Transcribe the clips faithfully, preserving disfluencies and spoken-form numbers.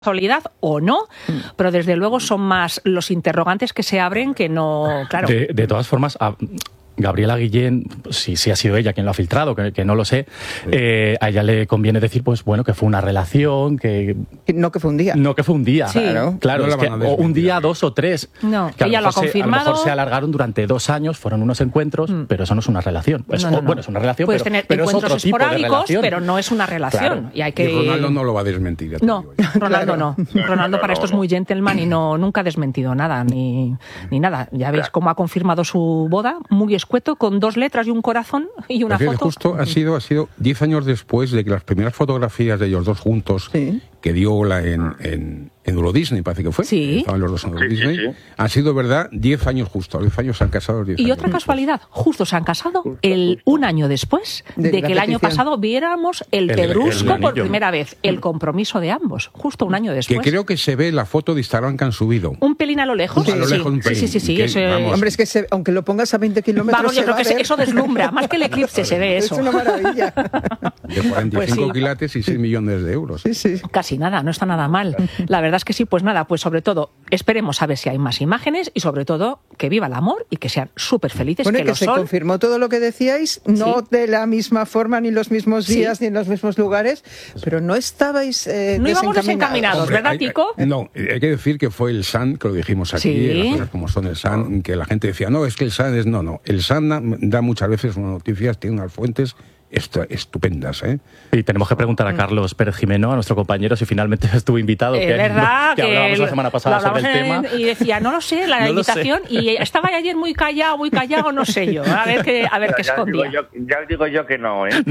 casualidad o no, pero desde luego son más los interrogantes que se abren que no, claro. De, de todas formas, a Gabriela Guillén, si, si ha sido ella quien lo ha filtrado, que, que no lo sé, eh, a ella le conviene decir, pues bueno, que fue una relación, que... No que fue un día. No que fue un día. Sí. Claro, claro No es que, o un día, dos o tres. No, que a ella lo ha mejor se- confirmado. a lo mejor se alargaron durante dos años, fueron unos encuentros, Mm. pero eso no es una relación. Pues, No, no, o, no. Bueno, es una relación, Puedes pero, tener pero es encuentros otro tipo de esporádicos, relación. pero no es una relación. Claro. Y hay que... Y Ronaldo no lo va a desmentir. ya te No, digo yo. Ronaldo no. Ronaldo no, para no, esto es no. muy gentleman y no nunca ha desmentido nada, ni, ni nada. Ya veis cómo ha confirmado su boda, muy escueto, con dos letras y un corazón y una Pero fíjate, foto. justo ha sido ha sido diez años después de que las primeras fotografías de ellos dos juntos, Sí. que dio la en, en, en Euro Disney, parece que fue. Sí. Estaban los dos en Euro Sí, sí, Disney. sí. Han sido, verdad, diez años justo. diez años se han casado. diez Y años otra después. casualidad, justo se han casado el un año después de, De la que el año petición. pasado viéramos el, El- pedrusco el por anillo. primera vez, el compromiso de ambos, justo un año Que después. creo que se ve la foto de Instagram que han subido. Un pelín a lo lejos. A lo sí. lejos un sí, sí, pelín, sí, sí, que, eso es- vamos, Hombre, es que se- aunque lo pongas a veinte kilómetros Vamos, yo se creo va que a se- ver. eso deslumbra, más que el eclipse se ve eso. Es una maravilla. De cuarenta y cinco Pues sí. quilates y seis millones de euros. Sí, sí. Casi nada, no está nada mal. La verdad es que sí, pues nada, pues sobre todo esperemos a ver si hay más imágenes y sobre todo que viva el amor y que sean súper felices, Bueno, y que que lo se son. confirmó todo lo que decíais, no Sí. de la misma forma, ni los mismos Sí. días, ni en los mismos lugares, pero no estabais eh, No íbamos desencaminados, Hombre, ¿verdad, hay- Kiko? hay- no, hay que decir que fue el S A N, que lo dijimos aquí, Sí. las cosas como son el S A N, que la gente decía, no, es que el S A N es... No, no, el S A N da muchas veces unas noticias, tiene unas fuentes estu- estupendas, ¿eh? Y tenemos que preguntar a Carlos Pérez Jimeno, a nuestro compañero, si finalmente estuvo invitado. Es que, verdad que hablábamos lo- la semana pasada lo hablamos sobre el en- tema. y decía, no lo sé, la No lo sé. invitación, y estaba ayer muy callado, muy callado, no sé yo, a ver qué, a ver qué ya, os digo escondía. yo, ya os digo yo que no, ¿eh?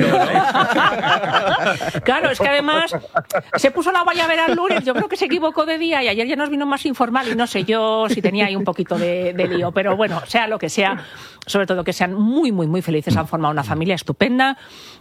Claro, es que además se puso la guayabera el lunes, yo creo que se equivocó de día y ayer ya nos vino más informal y no sé yo si tenía ahí un poquito de, de lío, pero bueno, sea lo que sea, sobre todo que sean muy, muy, muy felices, han formado una familia estupenda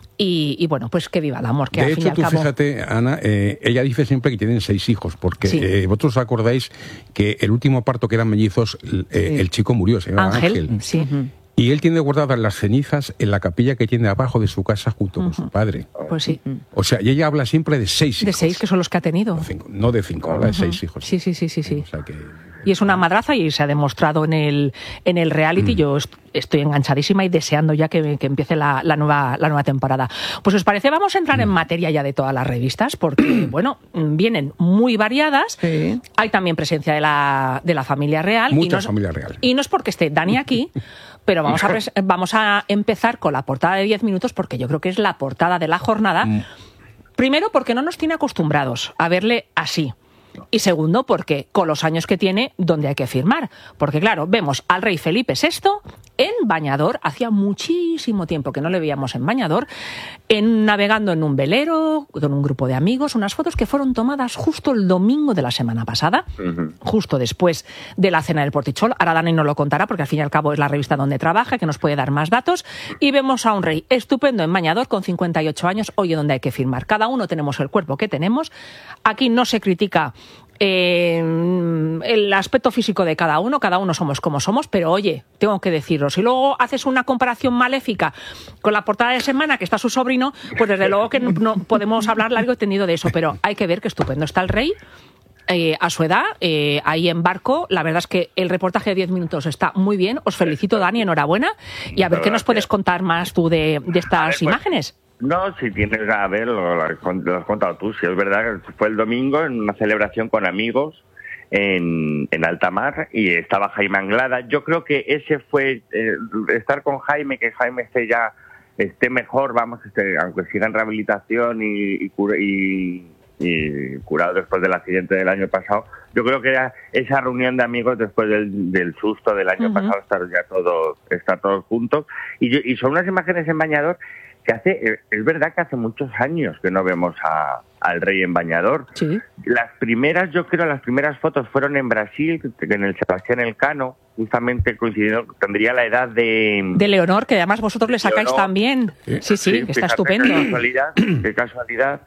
y, y bueno, pues que viva el amor, que De al fin y hecho, al tú cabo... fíjate, Ana, eh, ella dice siempre que tienen seis hijos, porque Sí. eh, vosotros os acordáis que el último parto que eran mellizos, eh, el chico murió, se llamaba Ángel, Ángel. sí. Y él tiene guardadas las cenizas en la capilla que tiene abajo de su casa junto con su padre. Pues sí, O sea, y ella habla siempre de seis de hijos. seis que son los que ha tenido. No, cinco, no de cinco, habla de seis hijos. Sí, sí, sí, sí, sí. O sea que... Y es una madraza y se ha demostrado en el, en el reality. Yo est- estoy enganchadísima y deseando ya que, que empiece la, la, nueva, la nueva temporada. Pues os parece, vamos a entrar en materia ya de todas las revistas, porque, bueno, vienen muy variadas. Sí. Hay también presencia de la, de la familia real. Mucha y no es- familia real. Y no es porque esté Dani aquí, pero vamos a, pres- vamos a empezar con la portada de diez minutos, porque yo creo que es la portada de la jornada. Primero, porque no nos tiene acostumbrados a verle así. Y segundo, porque con los años que tiene, ¿dónde hay que firmar? Porque claro, vemos al rey Felipe sexto en bañador, hacía muchísimo tiempo que no le veíamos en bañador, en, navegando en un velero, con un grupo de amigos, unas fotos que fueron tomadas justo el domingo de la semana pasada, Ujú. justo después de la cena del Portichol. Ahora Dani nos lo contará, porque al fin y al cabo es la revista donde trabaja, que nos puede dar más datos. Y vemos a un rey estupendo en bañador, con cincuenta y ocho años, oye, ¿dónde hay que firmar? Cada uno tenemos el cuerpo que tenemos. Aquí no se critica eh, el aspecto físico de cada uno, cada uno somos como somos, pero oye, tengo que decirlo, si luego haces una comparación maléfica con la portada de semana que está su sobrino, pues desde luego que no, no podemos hablar largo y tendido de eso, pero hay que ver que estupendo está el rey. Eh, a su edad, eh, ahí en barco, la verdad es que el reportaje de diez minutos está muy bien, os felicito Dani, enhorabuena, y a ver qué nos puedes contar más tú de, de estas A ver, pues, imágenes. No, si tienes a ver, lo, lo has cont- lo has contado tú, si es verdad que fue el domingo en una celebración con amigos en, en alta mar y estaba Jaime Anglada. Yo creo que ese fue, eh, estar con Jaime, que Jaime esté ya, esté mejor, vamos, este, aunque siga en rehabilitación y, y, cura- y, y curado después del accidente del año pasado, yo creo que era esa reunión de amigos después del, del susto del año Ujú. pasado, estar ya todos, estar todos juntos. Y, yo- y son unas imágenes en bañador que hace, es verdad que hace muchos años que no vemos a, al rey en bañador. Sí. Las primeras, yo creo, las primeras fotos fueron en Brasil, en el Sebastián Elcano, justamente coincidiendo, tendría la edad de... De Leonor, que además vosotros le sacáis Leonor. también. Sí, sí, que está fíjate estupendo. Qué casualidad, qué casualidad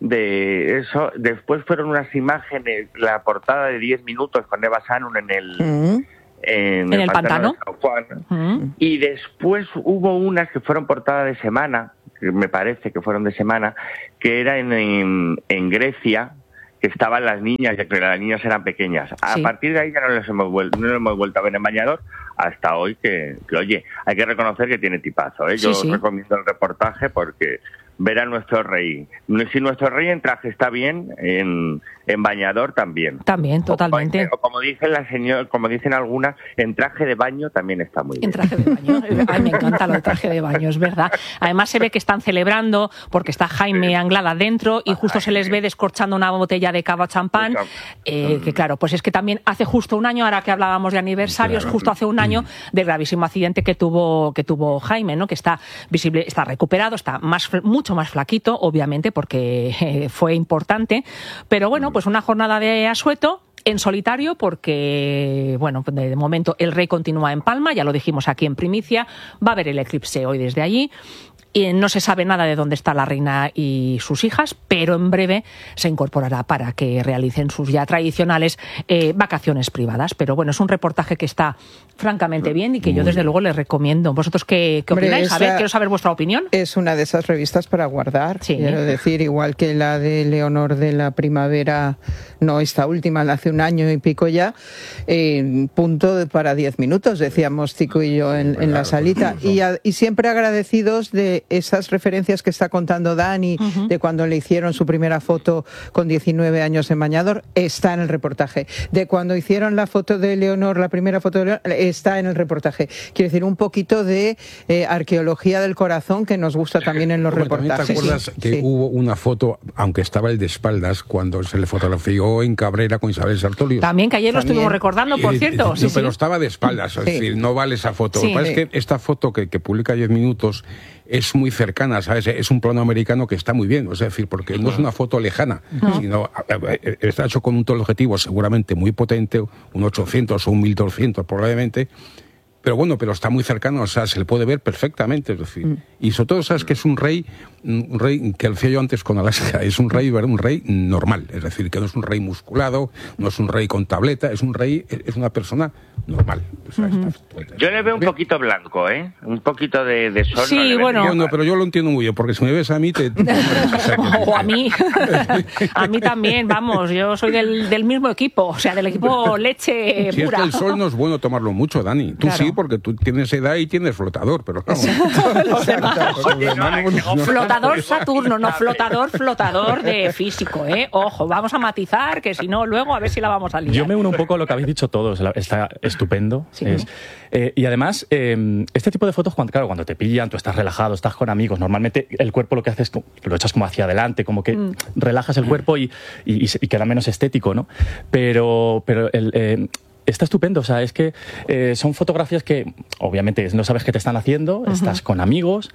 de eso. Después fueron unas imágenes, la portada de diez minutos con Eva Sanun en el... Mm. En, ¿En el pantano? de San Juan. Mm. Y después hubo unas que fueron portada de semana, que me parece que fueron de semana, que era en, en, en Grecia, que estaban las niñas, ya que las niñas eran pequeñas. A Sí. partir de ahí ya no les hemos vuelto, no les hemos vuelto a ver en bañador hasta hoy, que, que oye, hay que reconocer que tiene tipazo, ¿eh? Yo Sí, sí. recomiendo el reportaje porque ver a nuestro rey. Si nuestro rey en traje está bien, en, en bañador también. También, O- totalmente. O, como dicen las señor, como dicen algunas, en traje de baño también está muy bien. En traje de baño. Ay, me encanta lo de traje de baño, es verdad. Además se ve que están celebrando porque está Jaime Anglada dentro y justo se les ve descorchando una botella de cava champán. Eh, que claro, pues es que también hace justo un año, ahora que hablábamos de aniversarios, Claro. justo hace un año del gravísimo accidente que tuvo que tuvo Jaime, ¿no? Que está visible, está recuperado, está más mucho más flaquito, obviamente, porque eh, fue importante. Pero bueno, pues una jornada de asueto en solitario porque, bueno, de momento el rey continúa en Palma, ya lo dijimos aquí en primicia, va a haber el eclipse hoy desde allí. Y no se sabe nada de dónde está la reina y sus hijas, pero en breve se incorporará para que realicen sus ya tradicionales eh, vacaciones privadas. Pero bueno, es un reportaje que está francamente bien y que yo desde luego les recomiendo. ¿Vosotros qué, qué Hombre, opináis? A ver, esa- quiero saber vuestra opinión. Es una de esas revistas para guardar. Sí. Quiero decir, igual que la de Leonor de la Primavera, no esta última, la hace un año y pico ya, eh, punto de- para diez minutos, decíamos Tico y yo en, en la salita. Y, a- y siempre agradecidos de esas referencias que está contando Dani, de cuando le hicieron su primera foto con diecinueve años en bañador, está en el reportaje. De cuando hicieron la foto de Leonor, la primera foto de Leonor, está en el reportaje. Quiero decir, un poquito de eh, arqueología del corazón que nos gusta también en los Hombre, también reportajes. ¿te acuerdas Sí, que sí. hubo una foto, aunque estaba el de espaldas, cuando se le fotografió en Cabrera con Isabel Sartorio? También, que ayer lo También. estuvimos recordando, por Eh, cierto. eh, Sí, no, pero sí. estaba de espaldas, es Sí. decir, no vale esa foto. Sí. Lo que pasa es que esta foto que, que publica diez minutos es muy cercana, ¿sabes? Es un plano americano que está muy bien, es decir, porque no es una foto lejana, sino a- a- está hecho con un teleobjetivo seguramente muy potente, un ochocientos o un mil doscientos probablemente, pero bueno, pero está muy cercano, o sea, se le puede ver perfectamente, es decir, y sobre todo sabes que es un rey, un rey que decía yo antes con Alaska, es un rey, un rey normal, es decir, que no es un rey musculado, no es un rey con tableta, es un rey, es una persona normal. O sea, está- Yo le veo un poquito blanco, ¿eh? Un poquito de, de sol. Sí, no le veo. bueno. Bueno, pero yo lo entiendo muy bien, porque si me ves a mí, te... te- o sea, que- O a mí. A mí también, vamos, yo soy del, del mismo equipo, o sea, del equipo leche Si es pura. que el sol no es bueno tomarlo mucho, Dani. Tú Claro. sí, porque tú tienes edad y tienes flotador, pero vamos. Los demás. Los demás no- no- Flotador Saturno, no flotador, flotador de físico, ¿eh? Ojo, vamos a matizar, que si no, luego a ver si la vamos a liar. Yo me uno un poco a lo que habéis dicho todos, la- está estupendo. Sí. Es, eh, y además, eh, este tipo de fotos, cuando, claro, cuando te pillan, tú estás relajado, estás con amigos, normalmente el cuerpo lo que haces es como- lo echas como hacia adelante, como que Mm. relajas el cuerpo y, y- y se- y queda menos estético, ¿no? Pero, pero el... eh, está estupendo, o sea, es que eh, son fotografías que obviamente no sabes qué te están haciendo, estás con amigos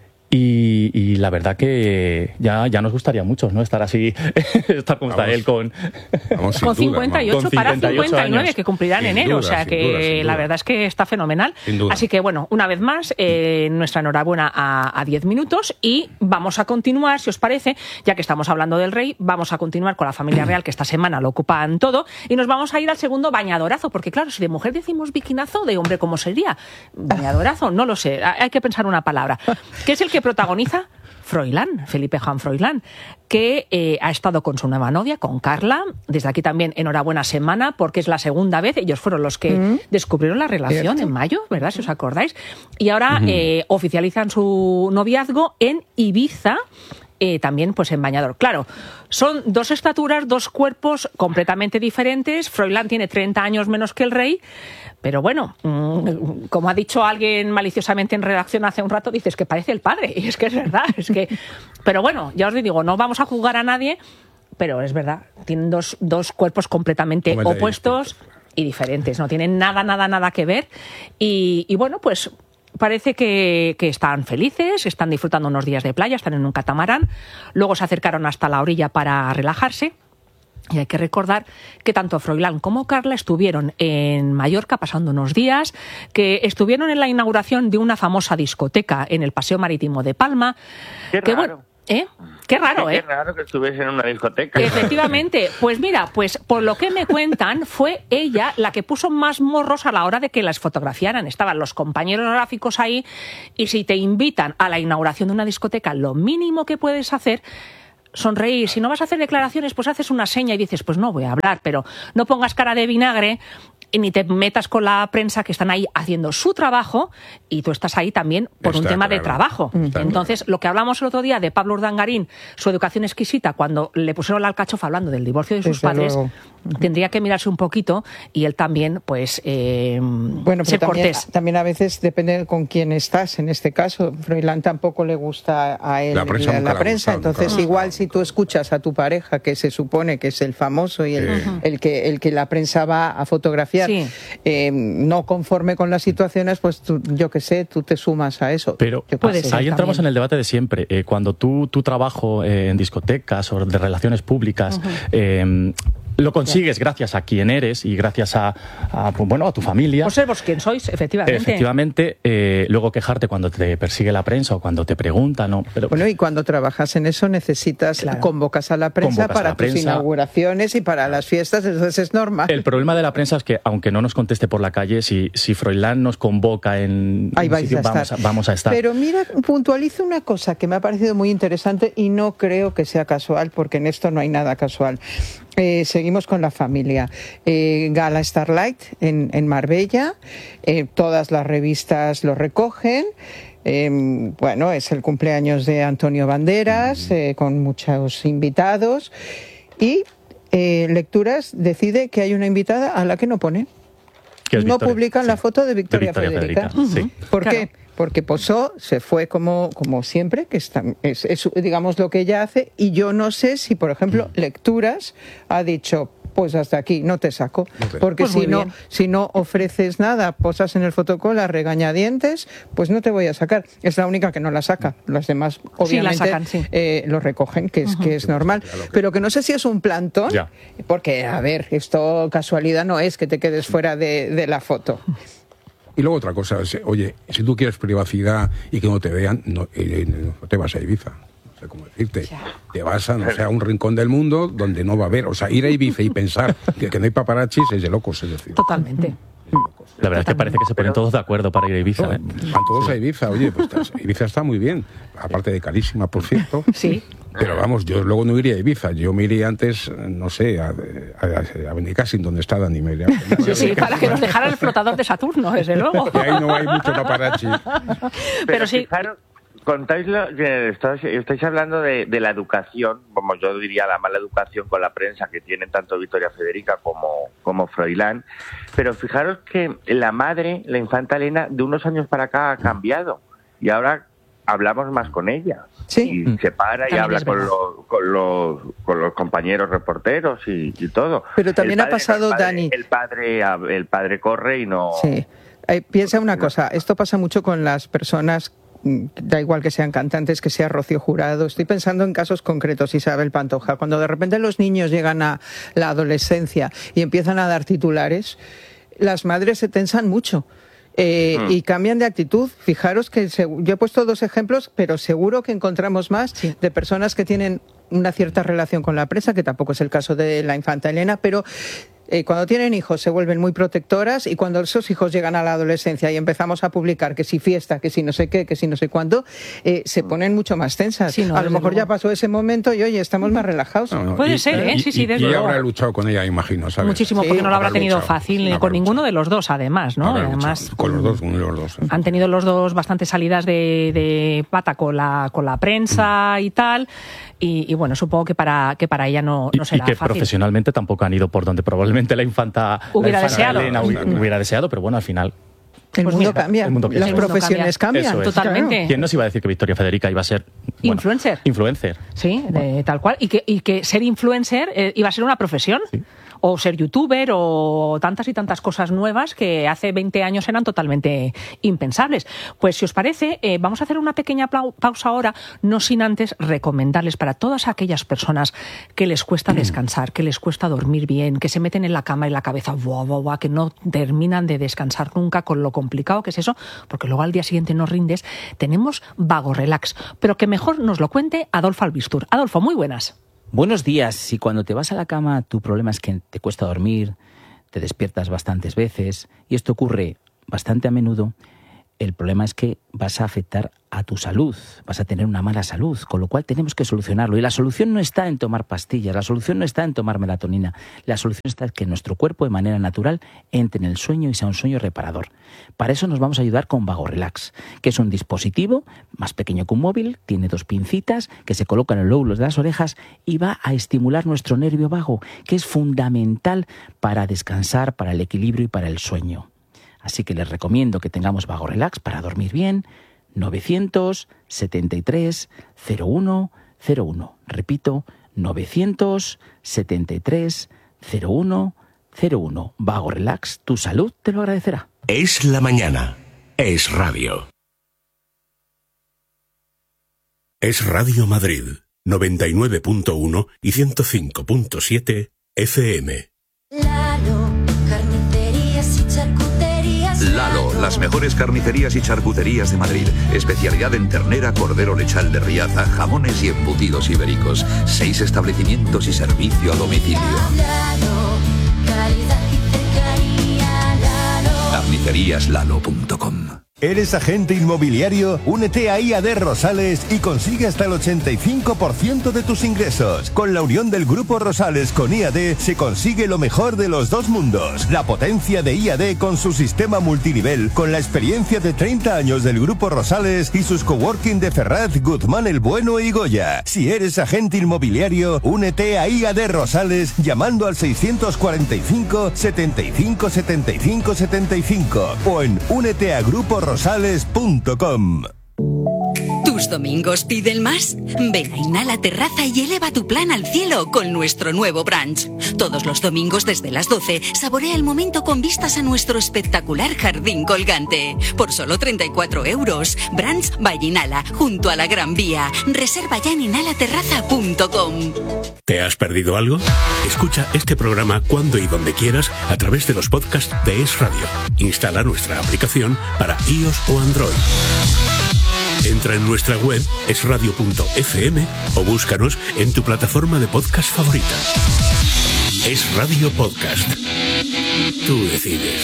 y, y la verdad que ya, ya nos gustaría mucho, ¿no? Estar así, estar como está Vamos. él con... vamos, sin Con duda, cincuenta y ocho Con para cincuenta y ocho cincuenta y nueve años. que cumplirán en Sin enero, duda, o sea sin que duda, sin la duda. verdad es que está fenomenal. Sin duda. Así que bueno, una vez más, eh, nuestra enhorabuena a, a diez minutos y vamos a continuar, si os parece, ya que estamos hablando del rey, vamos a continuar con la familia real que esta semana lo ocupan todo y nos vamos a ir al segundo bañadorazo, porque claro, si de mujer decimos bikinazo, de hombre ¿cómo sería? Bañadorazo, no lo sé, hay que pensar una palabra, que es el que protagoniza Froilán, Felipe Juan Froilán, que eh, ha estado con su nueva novia, con Carla. Desde aquí también enhorabuena semana, porque es la segunda vez. Ellos fueron los que descubrieron la relación Cierto. en mayo, ¿verdad? Si os acordáis. Y ahora eh, oficializan su noviazgo en Ibiza. Eh, también pues en bañador. Claro, son dos estaturas, dos cuerpos completamente diferentes. Froilán tiene treinta años menos que el rey, pero bueno, mmm, como ha dicho alguien maliciosamente en redacción hace un rato, dices que parece el padre, y es que es verdad, es que... Pero bueno, ya os digo, no vamos a juzgar a nadie, pero es verdad, tienen dos, dos cuerpos completamente Completamente opuestos distintos, claro. y diferentes, no tienen nada, nada, nada que ver. Y, y bueno, pues... Parece que, que están felices, están disfrutando unos días de playa, están en un catamarán, luego se acercaron hasta la orilla para relajarse. Y hay que recordar que tanto Froilán como Carla estuvieron en Mallorca pasando unos días, que estuvieron en la inauguración de una famosa discoteca en el Paseo Marítimo de Palma. Qué que, raro. bueno, ¿eh? Qué raro, Qué ¿eh? raro que estuviese en una discoteca. Efectivamente, pues mira, pues por lo que me cuentan, fue ella la que puso más morros a la hora de que las fotografiaran. Estaban los compañeros gráficos ahí y si te invitan a la inauguración de una discoteca, lo mínimo que puedes hacer, sonreír. Si no vas a hacer declaraciones, pues haces una seña y dices, pues no voy a hablar, pero no pongas cara de vinagre y ni te metas con la prensa, que están ahí haciendo su trabajo y tú estás ahí también por Está un tema claro. de trabajo. Está Entonces, claro. lo que hablamos el otro día de Pablo Urdangarín, su educación exquisita, cuando le pusieron la alcachofa hablando del divorcio de sus Desde padres, luego. tendría que mirarse un poquito y él también, pues, eh, Bueno, pero ser también, cortés. también a veces depende con quién estás. En este caso, Froilán tampoco le gusta a él La prensa nunca le ha prensa. gustado, Entonces, nunca le ha igual gustado. si tú escuchas a tu pareja, que se supone que es el famoso y el, Sí. el que el que la prensa va a fotografiar, Sí. eh, no conforme con las situaciones, pues tú, yo qué sé, tú te sumas a eso. Pero Yo qué puede sé. ser. ahí entramos también. en el debate de siempre. Eh, cuando tú tu trabajo eh, en discotecas o de relaciones públicas eh, lo consigues gracias a quién eres y gracias a, a, pues, bueno, a tu familia. Por ser vos quien sois, efectivamente. Efectivamente, eh, luego quejarte cuando te persigue la prensa o cuando te preguntan, ¿no? Pero, Bueno, y cuando trabajas en eso necesitas, Claro. convocas a la prensa Convocas a para la tus prensa. inauguraciones y para las fiestas, entonces es normal. el problema de la prensa es que, aunque no nos conteste por la calle, si, si Froilán nos convoca en Ahí un vais sitio, a estar. vamos, a, vamos a estar. Pero mira, puntualizo una cosa que me ha parecido muy interesante y no creo que sea casual, porque en esto no hay nada casual. Eh, seguimos con la familia. Eh, Gala Starlight en, en Marbella, eh, todas las revistas lo recogen. Eh, bueno, es el cumpleaños de Antonio Banderas, eh, con muchos invitados. Y eh, Lecturas decide que hay una invitada a la que no pone. Que es No Victoria, publican sí. la foto de Victoria, De Victoria Federica. Federica, sí. ¿Por Claro. qué? Porque posó, se fue como, como siempre, que está, es, es, digamos, lo que ella hace, y yo no sé si, por ejemplo, Lecturas ha dicho, pues hasta aquí, no te saco. No te- Porque Pues muy si no, bien. si no ofreces nada, posas en el fotocall a regañadientes, pues no te voy a sacar. Es la única que no la saca. Las demás, obviamente, sacan, sí. eh, lo recogen, que es, que es normal. Pero que no sé si es un plantón, Ya. porque, a ver, esto casualidad no es que te quedes fuera de, de la foto. Y luego otra cosa, es, oye, si tú quieres privacidad y que no te vean, no, eh, no te vas a Ibiza. No sé cómo decirte. Te vas a, no sé, a un rincón del mundo donde no va a haber. O sea, ir a Ibiza y pensar que, que no hay paparachis es de locos, es decir. Totalmente. La verdad es que parece que se ponen todos de acuerdo para ir a Ibiza. ¿eh? Van todos a Ibiza, oye, pues estás- Ibiza está muy bien, aparte de carísima, por cierto. Sí. Pero vamos, yo luego no iría a Ibiza, yo me iría antes, no sé, a, a, a Benicassin, donde está Dani Meria. Sí, sí, para que nos dejara el flotador de Saturno, desde luego. Y ahí no hay mucho paparazzi. Pero sí, fijaros, contáis lo, que estáis, estáis hablando de, de la educación, como yo diría la mala educación con la prensa que tienen tanto Victoria Federica como, como Froilán, pero fijaros que la madre, la infanta Elena, de unos años para acá ha cambiado y ahora hablamos más con ella. Sí. Y se para y También habla es con verdad. los, con, los, con los compañeros reporteros y, y todo. Pero también El ha pasado, el padre, Dani. El padre, el padre corre y no... Sí. Eh, piensa una cosa, esto pasa mucho con las personas, mm, da igual que sean cantantes, que sea Rocío Jurado. Estoy pensando en casos concretos, Isabel Pantoja. Cuando de repente los niños llegan a la adolescencia y empiezan a dar titulares, las madres se tensan mucho. Eh, Mm. y cambian de actitud. Fijaros que segu- yo he puesto dos ejemplos, pero seguro que encontramos más Sí. de personas que tienen una cierta relación con la prensa, que tampoco es el caso de la infanta Elena, pero eh, cuando tienen hijos se vuelven muy protectoras, y cuando esos hijos llegan a la adolescencia y empezamos a publicar que si fiesta, que si no sé qué, que si no sé cuándo, eh, se ponen mucho más tensas. Sí, no, a lo desde mejor luego. ya pasó ese momento y oye, estamos más relajados. No, no, Puede y- ser, ¿eh? y- Sí, sí, y- desde Y luego. habrá luchado con ella, imagino, ¿sabes? muchísimo, Sí, porque no lo habrá habrá tenido luchado, fácil habrá con ninguno luchado. de los dos, además, ¿no? Habrá Además, luchado. Con los dos, uno de los dos. ¿eh? han tenido los dos bastantes salidas de, de pata con la, con la prensa y tal, y, y bueno, supongo que para, que para ella no, Y, no y será que fácil. profesionalmente tampoco han ido por donde probablemente la infanta, Hubiera la infanta deseado. Elena hu- hubiera deseado, pero bueno, al final. El Pues mundo mira, cambia, el mundo cambia. las El mundo profesiones cambia. cambian. Eso es. Totalmente. Claro. ¿Quién nos iba a decir que Victoria Federica iba a ser bueno, Influencer. Influencer. Sí, de, tal cual. Y que, y que ser influencer eh, iba a ser una profesión. Sí. O ser youtuber, o tantas y tantas cosas nuevas que hace veinte años eran totalmente impensables. Pues si os parece, eh, vamos a hacer una pequeña plau- pausa ahora, no sin antes recomendarles para todas aquellas personas que les cuesta descansar, que les cuesta dormir bien, que se meten en la cama y la cabeza, buah, buah, buah, que no terminan de descansar nunca con lo complicado que es eso, porque luego al día siguiente no rindes. Tenemos Vago Relax, pero que mejor nos lo cuente Adolfo Albistur. Adolfo, muy buenas. Buenos días. Si cuando te vas a la cama tu problema es que te cuesta dormir, te despiertas bastantes veces, y esto ocurre bastante a menudo, el problema es que vas a afectar a tu salud, vas a tener una mala salud, con lo cual tenemos que solucionarlo. Y la solución no está en tomar pastillas, la solución no está en tomar melatonina, la solución está en que nuestro cuerpo de manera natural entre en el sueño y sea un sueño reparador. Para eso nos vamos a ayudar con Vago Relax, que es un dispositivo más pequeño que un móvil, tiene dos pincitas que se colocan en los lóbulos de las orejas y va a estimular nuestro nervio vago, que es fundamental para descansar, para el equilibrio y para el sueño. Así que les recomiendo que tengamos Vago Relax para dormir bien. novecientos setenta y tres cero uno cero uno. Repito, novecientos setenta y tres cero uno cero uno. Vago Relax, tu salud te lo agradecerá. Es la mañana. Es radio. Es Radio Madrid, noventa y nueve punto uno y ciento cinco punto siete F M. Lalo, carnicerías y charcuterías. Lalo, las mejores carnicerías y charcuterías de Madrid. Especialidad en ternera, cordero lechal de Riaza, jamones y embutidos ibéricos. Seis establecimientos y servicio a domicilio. Lalo, calidad y cercanía. Lalo. carnicerías lalo punto com. ¿Eres agente inmobiliario? Únete a I A D Rosales y consigue hasta el ochenta y cinco por ciento de tus ingresos. Con la unión del Grupo Rosales con I A D se consigue lo mejor de los dos mundos. La potencia de I A D con su sistema multinivel, con la experiencia de treinta años del Grupo Rosales y sus coworking de Ferraz, Guzmán el Bueno y Goya. Si eres agente inmobiliario, únete a I A D Rosales llamando al seiscientos cuarenta y cinco, setenta y cinco, setenta y cinco, setenta y cinco o en únete a grupo rosales punto com. ¿Tus domingos piden más? Ven a Inhala Terraza y eleva tu plan al cielo con nuestro nuevo brunch. Todos los domingos desde las doce, saborea el momento con vistas a nuestro espectacular jardín colgante. Por solo treinta y cuatro euros. Brunch by Inhala, junto a la Gran Vía. Reserva ya en inhala terraza punto com. ¿Te has perdido algo? Escucha este programa cuando y donde quieras a través de los podcasts de Es Radio. Instala nuestra aplicación para iOS o Android. Entra en nuestra web es radio punto f m o búscanos en tu plataforma de podcast favorita. Es Radio Podcast. Tú decides.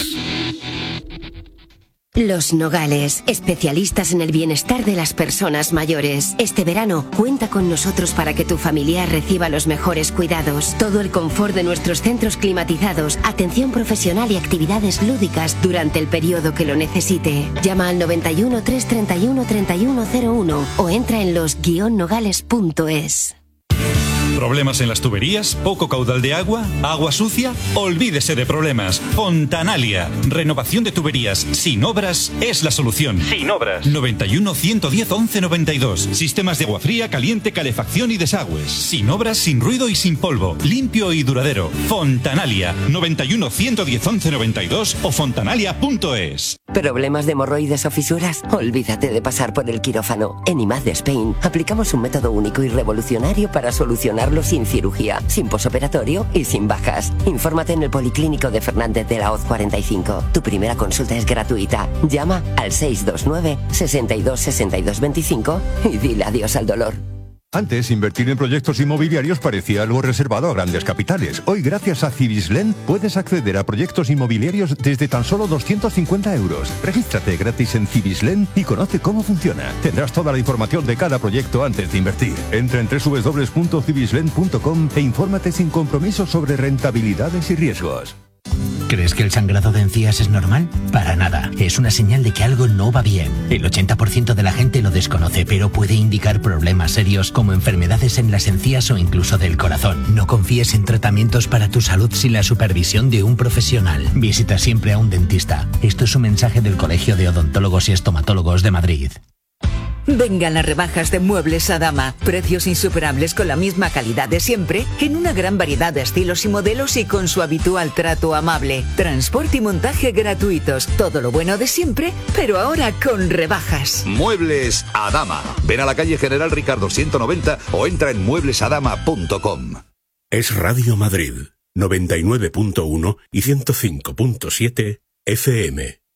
Los Nogales, especialistas en el bienestar de las personas mayores. Este verano, cuenta con nosotros para que tu familiar reciba los mejores cuidados. Todo el confort de nuestros centros climatizados, atención profesional y actividades lúdicas durante el periodo que lo necesite. Llama al noventa y uno, trescientos treinta y uno, treinta y uno cero uno o entra en los guion nogales punto es. ¿Problemas en las tuberías? ¿Poco caudal de agua? ¿Agua sucia? Olvídese de problemas. Fontanalia. Renovación de tuberías sin obras es la solución. Sin obras. noventa y uno, ciento diez, once noventa y dos. Sistemas de agua fría, caliente, calefacción y desagües. Sin obras, sin ruido y sin polvo. Limpio y duradero. Fontanalia. noventa y uno, ciento diez, once noventa y dos o fontanalia punto es. ¿Problemas de hemorroides o fisuras? Olvídate de pasar por el quirófano. En I M A D Spain aplicamos un método único y revolucionario para solucionarlo sin cirugía, sin posoperatorio y sin bajas. Infórmate en el Policlínico de Fernández de la Hoz cuarenta y cinco. Tu primera consulta es gratuita. Llama al seis dos nueve, sesenta y dos, sesenta y dos veinticinco y dile adiós al dolor. Antes, invertir en proyectos inmobiliarios parecía algo reservado a grandes capitales. Hoy, gracias a Cibislen, puedes acceder a proyectos inmobiliarios desde tan solo doscientos cincuenta euros. Regístrate gratis en Cibislen y conoce cómo funciona. Tendrás toda la información de cada proyecto antes de invertir. Entra en doble u doble u doble u punto cibislen punto com e infórmate sin compromiso sobre rentabilidades y riesgos. ¿Crees que el sangrado de encías es normal? Para nada. Es una señal de que algo no va bien. El ochenta por ciento de la gente lo desconoce, pero puede indicar problemas serios como enfermedades en las encías o incluso del corazón. No confíes en tratamientos para tu salud sin la supervisión de un profesional. Visita siempre a un dentista. Esto es un mensaje del Colegio de Odontólogos y Estomatólogos de Madrid. Vengan las rebajas de Muebles Adama. Precios insuperables con la misma calidad de siempre, en una gran variedad de estilos y modelos y con su habitual trato amable. Transporte y montaje gratuitos. Todo lo bueno de siempre, pero ahora con rebajas. Muebles Adama. Ven a la calle General Ricardo ciento noventa o entra en muebles adama punto com. Es Radio Madrid, noventa y nueve punto uno y ciento cinco punto siete F M.